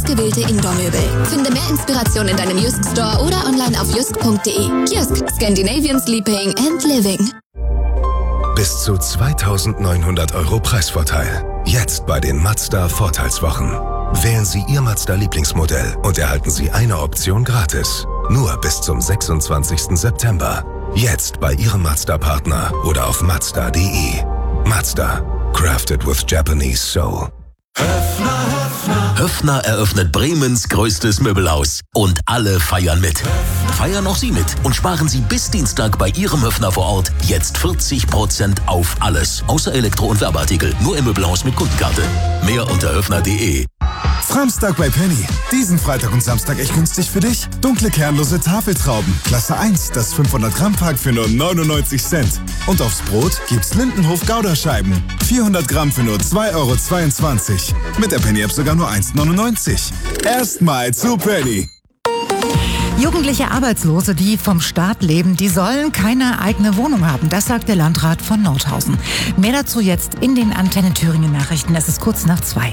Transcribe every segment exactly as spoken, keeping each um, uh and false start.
ausgewählte Indoor-Möbel. Finde mehr Inspiration in deinem Jysk Store oder online auf jysk punkt de. Jysk, Scandinavian Sleeping and Living. Bis zu zweitausendneunhundert Euro Preisvorteil. Jetzt bei den Mazda Vorteilswochen. Wählen Sie Ihr Mazda-Lieblingsmodell und erhalten Sie eine Option gratis. Nur bis zum sechsundzwanzigsten September. Jetzt bei Ihrem Mazda-Partner oder auf mazda punkt de. Mazda. Crafted with Japanese soul. Höffner, Höffner. Höffner eröffnet Bremens größtes Möbelhaus. Und alle feiern mit. Feiern auch Sie mit und sparen Sie bis Dienstag bei Ihrem Höffner vor Ort jetzt vierzig Prozent auf alles. Außer Elektro- und Werbeartikel. Nur im Möbelhaus mit Kundenkarte. Mehr unter höffner punkt de. Framstag bei Penny. Diesen Freitag und Samstag echt günstig für dich. Dunkle kernlose Tafeltrauben. Klasse eins, das fünfhundert Gramm Pack für nur neunundneunzig Cent. Und aufs Brot gibt's Lindenhof Gouda-Scheiben. vierhundert Gramm für nur zwei Euro zweiundzwanzig. Mit der Penny-App sogar nur eins neunundneunzig. Erstmal zu Penny. Jugendliche Arbeitslose, die vom Staat leben, die sollen keine eigene Wohnung haben. Das sagt der Landrat von Nordhausen. Mehr dazu jetzt in den Antenne Thüringen Nachrichten. Es ist kurz nach zwei.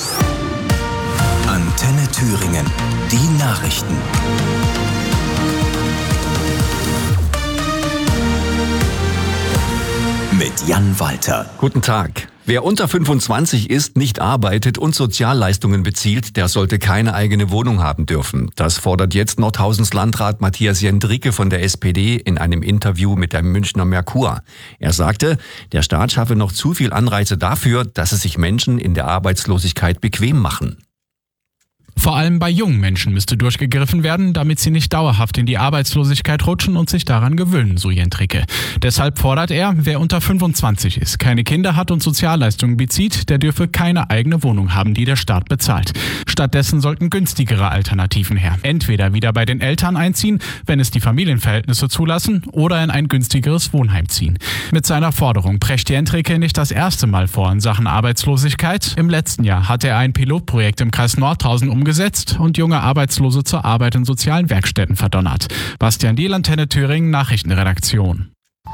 Antenne Thüringen. Die Nachrichten. Mit Jan Walter. Guten Tag. Wer unter fünfundzwanzig ist, nicht arbeitet und Sozialleistungen bezieht, der sollte keine eigene Wohnung haben dürfen. Das fordert jetzt Nordhausens Landrat Matthias Jendricke von der S P D in einem Interview mit der Münchner Merkur. Er sagte, der Staat schaffe noch zu viel Anreize dafür, dass es sich Menschen in der Arbeitslosigkeit bequem machen. Vor allem bei jungen Menschen müsste durchgegriffen werden, damit sie nicht dauerhaft in die Arbeitslosigkeit rutschen und sich daran gewöhnen, so Jendricke. Deshalb fordert er, wer unter fünfundzwanzig ist, keine Kinder hat und Sozialleistungen bezieht, der dürfe keine eigene Wohnung haben, die der Staat bezahlt. Stattdessen sollten günstigere Alternativen her. Entweder wieder bei den Eltern einziehen, wenn es die Familienverhältnisse zulassen, oder in ein günstigeres Wohnheim ziehen. Mit seiner Forderung prescht Jendricke nicht das erste Mal vor in Sachen Arbeitslosigkeit. Im letzten Jahr hatte er ein Pilotprojekt im Kreis Nordhausen umgesetzt und junge Arbeitslose zur Arbeit in sozialen Werkstätten verdonnert. Bastian Diel, Antenne Thüringen, Nachrichtenredaktion.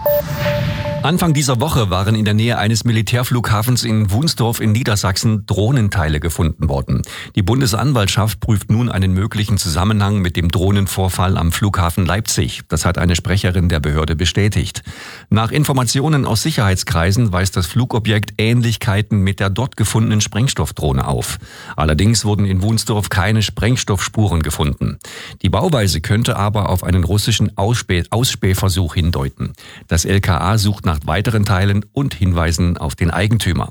Anfang dieser Woche waren in der Nähe eines Militärflughafens in Wunsdorf in Niedersachsen Drohnenteile gefunden worden. Die Bundesanwaltschaft prüft nun einen möglichen Zusammenhang mit dem Drohnenvorfall am Flughafen Leipzig. Das hat eine Sprecherin der Behörde bestätigt. Nach Informationen aus Sicherheitskreisen weist das Flugobjekt Ähnlichkeiten mit der dort gefundenen Sprengstoffdrohne auf. Allerdings wurden in Wunsdorf keine Sprengstoffspuren gefunden. Die Bauweise könnte aber auf einen russischen Ausspäh- Ausspähversuch hindeuten. Das L K A sucht nach nach weiteren Teilen und Hinweisen auf den Eigentümer.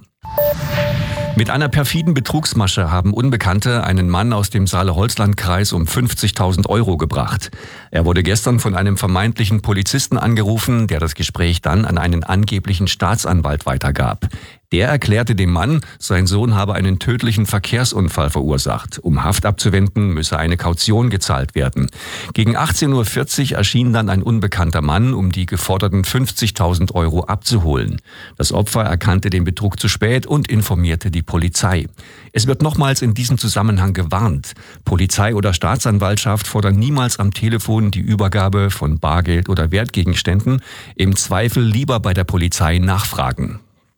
Mit einer perfiden Betrugsmasche haben Unbekannte einen Mann aus dem Saale-Holzland-Kreis um fünfzigtausend Euro gebracht. Er wurde gestern von einem vermeintlichen Polizisten angerufen, der das Gespräch dann an einen angeblichen Staatsanwalt weitergab. Der erklärte dem Mann, sein Sohn habe einen tödlichen Verkehrsunfall verursacht. Um Haft abzuwenden, müsse eine Kaution gezahlt werden. Gegen achtzehn Uhr vierzig erschien dann ein unbekannter Mann, um die geforderten fünfzigtausend Euro abzuholen. Das Opfer erkannte den Betrug zu spät und informierte die Polizei. Es wird nochmals in diesem Zusammenhang gewarnt. Polizei oder Staatsanwaltschaft fordern niemals am Telefon die Übergabe von Bargeld oder Wertgegenständen. Im Zweifel lieber bei der Polizei nachfragen.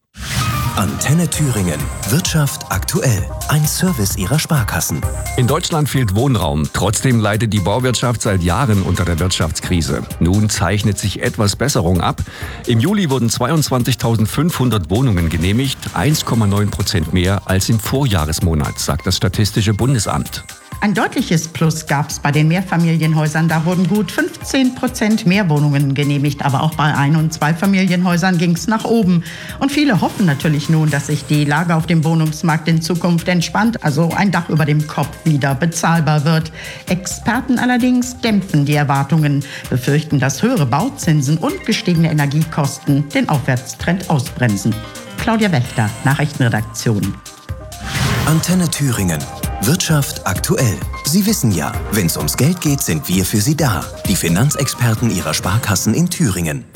Antenne Thüringen. Wirtschaft aktuell. Ein Service ihrer Sparkassen. In Deutschland fehlt Wohnraum. Trotzdem leidet die Bauwirtschaft seit Jahren unter der Wirtschaftskrise. Nun zeichnet sich etwas Besserung ab. Im Juli wurden zweiundzwanzigtausendfünfhundert Wohnungen genehmigt, eins Komma neun Prozent mehr als im Vorjahresmonat, sagt das Statistische Bundesamt. Ein deutliches Plus gab es bei den Mehrfamilienhäusern. Da wurden gut fünfzehn Prozent mehr Wohnungen genehmigt. Aber auch bei Ein- und Zweifamilienhäusern ging es nach oben. Und viele hoffen natürlich nun, dass sich die Lage auf dem Wohnungsmarkt in Zukunft entspannt, also ein Dach über dem Kopf wieder bezahlbar wird. Experten allerdings dämpfen die Erwartungen, befürchten, dass höhere Bauzinsen und gestiegene Energiekosten den Aufwärtstrend ausbremsen. Claudia Wächter, Nachrichtenredaktion. Antenne Thüringen. Wirtschaft aktuell. Sie wissen ja, wenn es ums Geld geht, sind wir für Sie da. Die Finanzexperten Ihrer Sparkassen in Thüringen.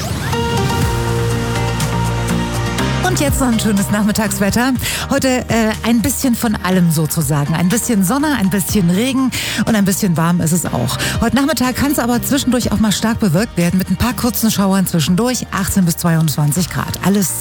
Und jetzt noch ein schönes Nachmittagswetter. Heute äh, ein bisschen von allem sozusagen. Ein bisschen Sonne, ein bisschen Regen und ein bisschen warm ist es auch. Heute Nachmittag kann es aber zwischendurch auch mal stark bewölkt werden mit ein paar kurzen Schauern zwischendurch. achtzehn bis zweiundzwanzig Grad. Alles